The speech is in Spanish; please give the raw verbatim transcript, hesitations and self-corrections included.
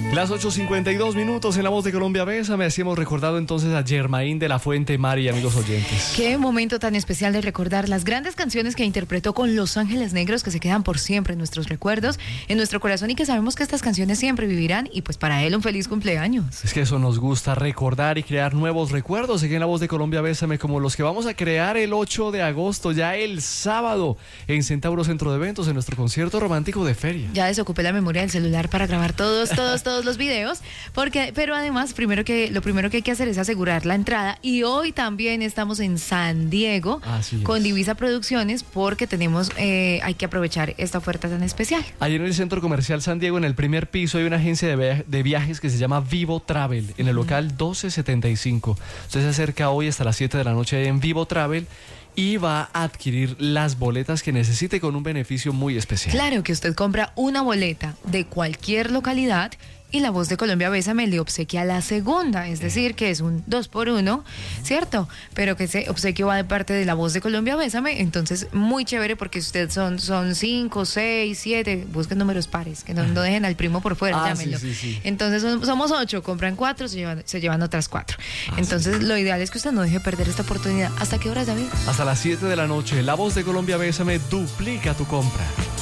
Las ocho cincuenta y dos minutos en La Voz de Colombia. Bésame. Así hemos recordado entonces a Germain de la Fuente, Mari, amigos oyentes. Qué momento tan especial de recordar las grandes canciones que interpretó con Los Ángeles Negros, que se quedan por siempre en nuestros recuerdos, en nuestro corazón, y que sabemos que estas canciones siempre vivirán. Y pues para él un feliz cumpleaños. Es que eso nos gusta, recordar y crear nuevos recuerdos aquí en La Voz de Colombia. Bésame, como los que vamos a crear el ocho de agosto, ya el sábado, en Centauro Centro de Eventos, en nuestro concierto romántico de feria. Ya desocupé la memoria del celular para grabar todos, todos, todos los videos, porque, pero además, primero que, lo primero que hay que hacer es asegurar la entrada. Y hoy también estamos en San Diego con Divisa Producciones, porque tenemos, eh, hay que aprovechar esta oferta tan especial. Ayer en el Centro Comercial San Diego, en el primer piso, hay una agencia de, via de viajes que se llama Vivo Travel, en el local doce setenta y cinco. Usted se acerca hoy hasta las siete de la noche en Vivo Travel y va a adquirir las boletas que necesite con un beneficio muy especial. Claro, que usted compra una boleta de cualquier localidad y La Voz de Colombia Bésame le obsequia la segunda, es decir, que es un dos por uno, ¿cierto? Pero que ese obsequio va de parte de La Voz de Colombia Bésame, entonces muy chévere, porque usted son, son cinco, seis, siete, busquen números pares, que no, no dejen al primo por fuera, ah, llámenlo. Sí, sí, sí. Entonces son, somos ocho, compran cuatro, se llevan, se llevan otras cuatro. Ah, entonces sí. Lo ideal es que usted no deje perder esta oportunidad. ¿Hasta qué horas, David? Hasta las siete de la noche. La Voz de Colombia Bésame duplica tu compra.